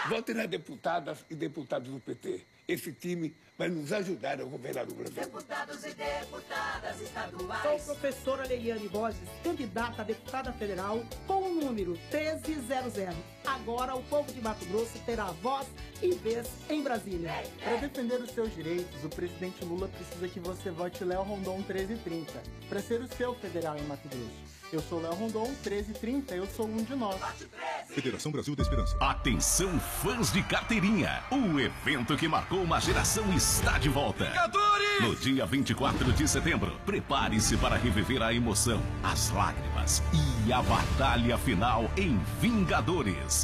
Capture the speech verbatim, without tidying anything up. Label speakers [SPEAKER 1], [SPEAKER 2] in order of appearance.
[SPEAKER 1] Vote nas deputadas e deputados do P T. Esse time vai nos ajudar a governar o Brasil.
[SPEAKER 2] Deputados e deputadas estaduais.
[SPEAKER 3] Sou professora Leiliane Borges, candidata a deputada federal com o número treze zero zero. Agora o povo de Mato Grosso terá voz e vez em Brasília.
[SPEAKER 4] Para defender os seus direitos, o presidente Lula precisa que você vote Léo Rondon treze trinta, para ser o seu federal em Mato Grosso. Eu sou Léo Rondon treze trinta, eu sou um de nós.
[SPEAKER 5] Federação Brasil da Esperança.
[SPEAKER 6] Atenção, fãs de carteirinha. O evento que marcou uma geração está de volta.
[SPEAKER 7] Vingadores!
[SPEAKER 6] No dia vinte e quatro de setembro, prepare-se para reviver a emoção, as lágrimas e a batalha final em Vingadores.